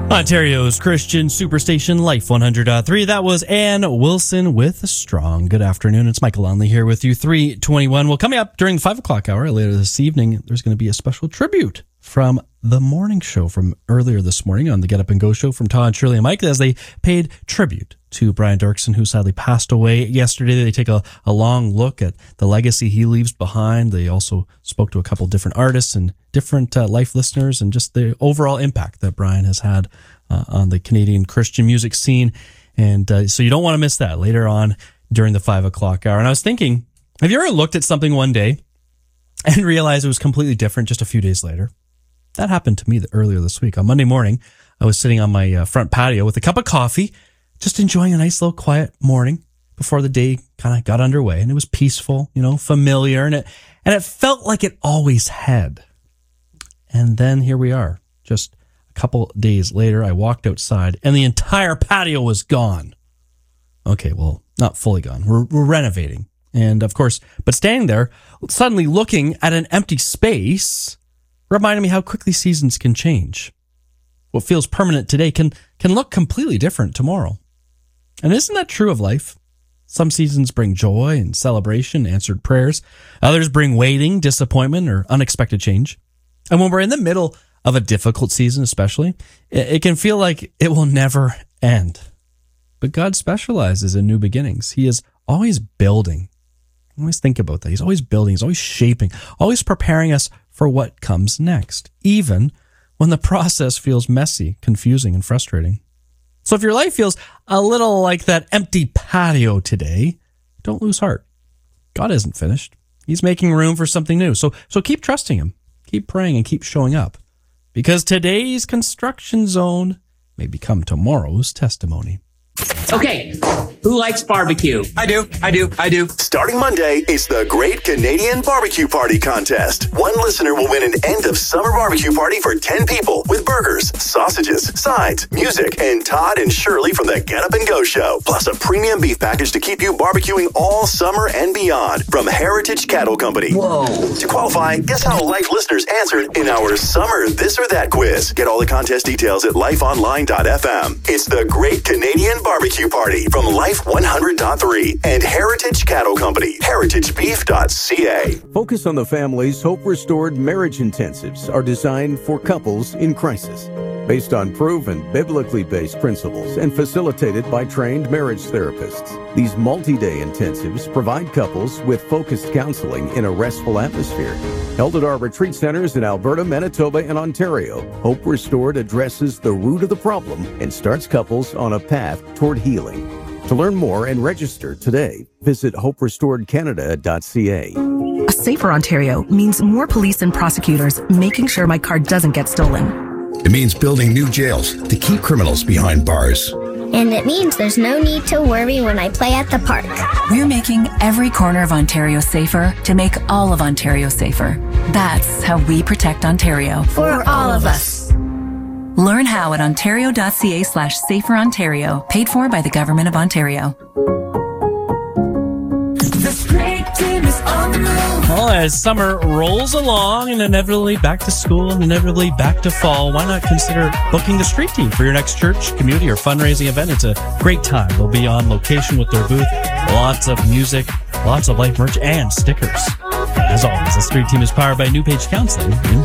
Ontario's Christian Superstation Life 100.3. That was Ann Wilson with Strong. Good afternoon. It's Michael Lonley here with you. 3:21. Well, coming up during the 5 o'clock hour later this evening, there's going to be a special tribute from the morning show from earlier this morning on the Get Up and Go show from Todd, Shirley, and Mike as they paid tribute to Brian Doerksen, who sadly passed away yesterday. They take a long look at the legacy he leaves behind. They also spoke to a couple different artists and different life listeners and just the overall impact that Brian has had on the Canadian Christian music scene. And so you don't want to miss that later on during the 5 o'clock hour. And I was thinking, have you ever looked at something one day and realized it was completely different just a few days later? That happened to me earlier this week. On Monday morning, I was sitting on my front patio with a cup of coffee, just enjoying a nice little quiet morning before the day kind of got underway. And it was peaceful, familiar, and it felt like it always had. And then here we are. Just a couple days later, I walked outside and the entire patio was gone. Okay, well, not fully gone. We're renovating. And of course, but standing there, suddenly looking at an empty space reminded me how quickly seasons can change. What feels permanent today can look completely different tomorrow. And isn't that true of life? Some seasons bring joy and celebration, answered prayers. Others bring waiting, disappointment, or unexpected change. And when we're in the middle of a difficult season especially, it can feel like it will never end. But God specializes in new beginnings. He is always building. Always think about that. He's always building. He's always shaping, always preparing us for what comes next, even when the process feels messy, confusing, and frustrating. So if your life feels a little like that empty patio today, don't lose heart. God isn't finished. He's making room for something new. So keep trusting him, keep praying, and keep showing up, because today's construction zone may become tomorrow's testimony. Okay, who likes barbecue? I do. Starting Monday, it's the Great Canadian Barbecue Party Contest. One listener will win an end-of-summer barbecue party for 10 people with burgers, sausages, sides, music, and Todd and Shirley from the Get Up and Go show. Plus a premium beef package to keep you barbecuing all summer and beyond from Heritage Cattle Company. Whoa. To qualify, guess how Life listeners answered in our Summer This or That quiz. Get all the contest details at lifeonline.fm. It's the Great Canadian Barbecue Party from Life 100.3 and Heritage Cattle Company, heritagebeef.ca. Focus on the Family's Hope Restored Marriage Intensives are designed for couples in crisis. Based on proven, biblically based principles and facilitated by trained marriage therapists. These multi-day intensives provide couples with focused counseling in a restful atmosphere. Held at our retreat centers in Alberta, Manitoba, and Ontario, Hope Restored addresses the root of the problem and starts couples on a path toward healing. To learn more and register today, visit hoperestoredcanada.ca. A safer Ontario means more police and prosecutors making sure my car doesn't get stolen. It means building new jails to keep criminals behind bars. And it means there's no need to worry when I play at the park. We're making every corner of Ontario safer to make all of Ontario safer. That's how we protect Ontario. For all of us. Learn how at ontario.ca/saferontario, paid for by the Government of Ontario. Well, as summer rolls along and inevitably back to school and inevitably back to fall, why not consider booking the street team for your next church, community, or fundraising event? It's a great time. They'll be on location with their booth, lots of music, lots of life merch, and stickers. As always, the street team is powered by New Page Counseling in